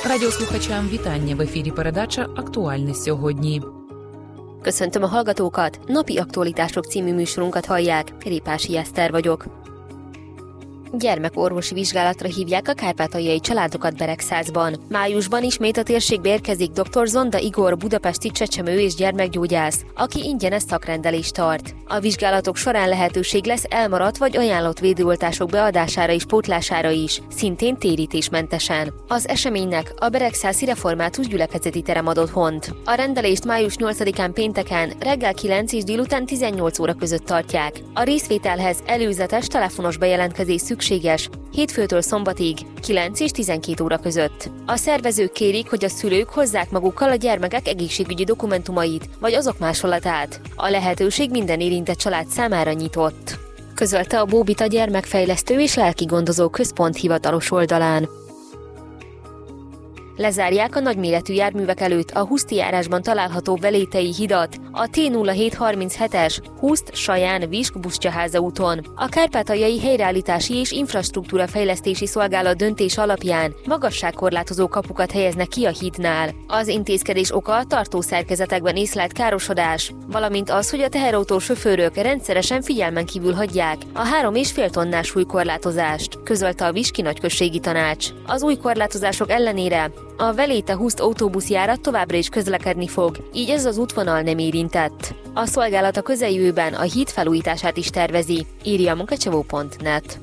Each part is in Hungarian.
Радіослухачам вітання! В ефірі передача «Актуальне сьогодні». Köszöntöm a hallgatókat! Napi aktualitások című műsorunkat hallják. Répási Eszter vagyok. Gyermekorvosi vizsgálatra hívják a kárpátaljai családokat Beregszázban. Májusban ismét a térségbe érkezik dr. Zonda Igor, budapesti csecsemő- és gyermekgyógyász, aki ingyenes szakrendelést tart. A vizsgálatok során lehetőség lesz elmaradt vagy ajánlott védőoltások beadására és pótlására is, szintén térítésmentesen. Az eseménynek a Beregszászi Református Gyülekezeti Terem ad otthont. A rendelést május 8-án pénteken reggel 9 és délután 18 óra között tartják. A részvételhez előzetes telefonos bejelentkezés szükséges, hétfőtől szombatig, 9 és 12 óra között. A szervezők kérik, hogy a szülők hozzák magukkal a gyermekek egészségügyi dokumentumait, vagy azok másolatát. A lehetőség minden érintett család számára nyitott, közölte a Bóbita Gyermekfejlesztő és Lelkigondozó Központ hivatalos oldalán. Lezárják a nagyméretű járművek előtt a Huszti járásban található Velétei hidat, a T0737-es Huszt-Saján-Visk buszcsaháza úton. A Kárpátaljai Helyreállítási és Infrastruktúra Fejlesztési Szolgálat döntés alapján magasságkorlátozó kapukat helyeznek ki a hídnál. Az intézkedés oka a tartószerkezetekben észlelt károsodás, valamint az, hogy a teherautó sofőrök rendszeresen figyelmen kívül hagyják a 3,5 tonnás súlykorlátozást, közölte a Viski Nagyközségi Tanács. Az új korlátozások ellenére a Veléte-Huszt autóbuszjárat továbbra is közlekedni fog, így ez az útvonal nem érintett. A szolgálat a közeljövőben a híd felújítását is tervezi, írja a munkacsevó.net.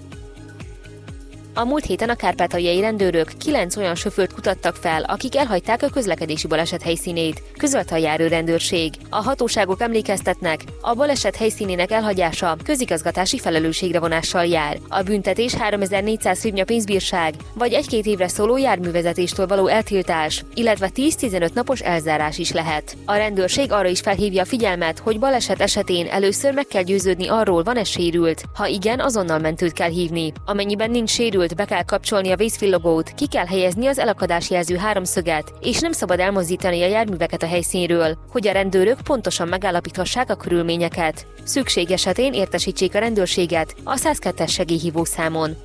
A múlt héten a kárpátaljai rendőrök 9 olyan sofőrt kutattak fel, akik elhagyták a közlekedési baleset helyszínét, közölte a járőrendőrség. A hatóságok emlékeztetnek, a baleset helyszínének elhagyása közigazgatási felelősségre vonással jár. A büntetés 3400 hrivnya pénzbírság, vagy 1-2 évre szóló járművezetéstől való eltiltás, illetve 10-15 napos elzárás is lehet. A rendőrség arra is felhívja a figyelmet, hogy baleset esetén először meg kell győződni arról, van-e sérült. Ha igen, azonnal mentőt kell hívni. Amennyiben nincs sérült, be kell kapcsolni a vészvillogót, ki kell helyezni az elakadásjelző háromszöget, és nem szabad elmozdítani a járműveket a helyszínről, hogy a rendőrök pontosan megállapíthassák a körülményeket. Szükség esetén értesítsék a rendőrséget a 102-es segélyhívó számon.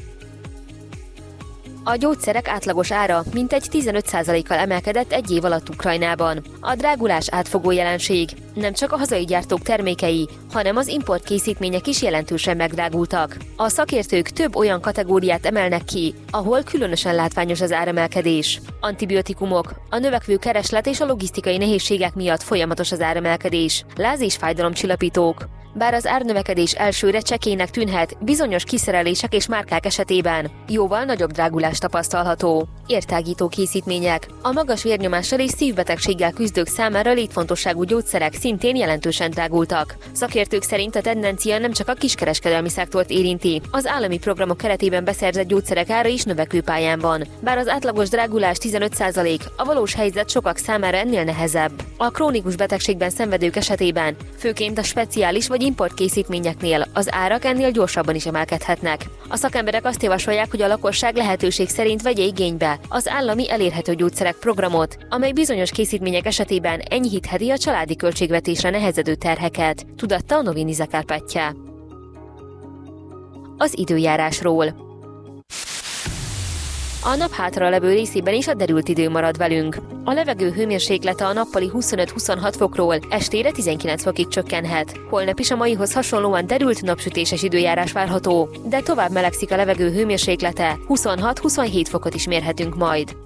A gyógyszerek átlagos ára mintegy 15%-kal emelkedett egy év alatt Ukrajnában. A drágulás átfogó jelenség. Nem csak a hazai gyártók termékei, hanem az importkészítmények is jelentősen megdrágultak. A szakértők több olyan kategóriát emelnek ki, ahol különösen látványos az áremelkedés. Antibiotikumok, a növekvő kereslet és a logisztikai nehézségek miatt folyamatos az áremelkedés. Láz- és fájdalomcsillapítók. Bár az árnövekedés elsőre csekélynek tűnhet, bizonyos kiszerelések és márkák esetében jóval nagyobb drágulás tapasztalható. Értágító készítmények. A magas vérnyomással és szívbetegséggel küzdők számára létfontosságú gyógyszerek szintén jelentősen drágultak. Szakértők szerint a tendencia nem csak a kiskereskedelmi szektort érinti, az állami programok keretében beszerzett gyógyszerek ára is növekvő pályán van. Bár az átlagos drágulás 15%, a valós helyzet sokak számára ennél nehezebb. A krónikus betegségben szenvedők esetében, főként a speciális vagy importkészítményeknél az árak ennél gyorsabban is emelkedhetnek. A szakemberek azt javasolják, hogy a lakosság lehetőség szerint vegye igénybe az állami elérhető gyógyszerek programot, amely bizonyos készítmények esetében enyhítheti a családi költségvetésre nehezedő terheket, tudatta a Novini Zakárpátja. Az időjárásról. A nap hátralevő részében is a derült idő marad velünk. A levegő hőmérséklete a nappali 25-26 fokról estére 19 fokig csökkenhet. Holnap is a maihoz hasonlóan derült napsütéses időjárás várható, de tovább melegszik a levegő hőmérséklete, 26-27 fokot is mérhetünk majd.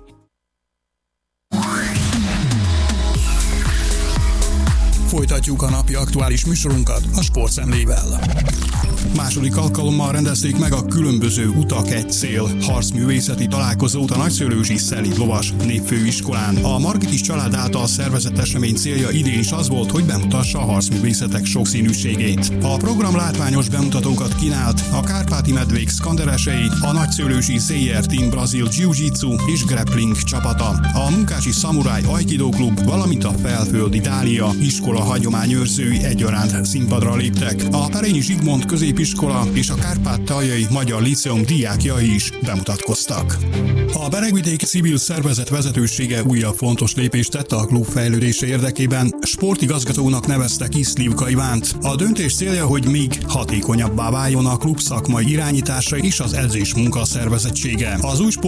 Folytatjuk a napi aktuális műsorunkat a sportszemlével. Második alkalommal rendezték meg a különböző utak egy cél harcművészeti találkozót a nagyszőlősi Szelíd Lovas Népfőiskolán. A Margitis család által szervezett esemény célja idén is az volt, hogy bemutassa a harcművészetek sokszínűségét. A program látványos bemutatókat kínált a Kárpáti Medvék szkanderesei, a nagyszőlősi ZR Team Brazil Jiu-Jitsu és Grappling csapata, a Munkási Szamuráj Aikido Klub, valamint a Felföldi Dália iskola hagyományőrzői egyaránt színpadra léptek. A Perényi Zsigmond középiskola és a Kárpátaljai Magyar Líceum diákjai is bemutatkoztak. A Beregvidéki Civil Szervezet vezetősége újabb fontos lépést tett a klub fejlődése érdekében, sportigazgatónak nevezte ki Szlivka Ivánt. A döntés célja, hogy még hatékonyabbá váljon a klub szakmai irányítása és az edzés munka szervezettsége. Az új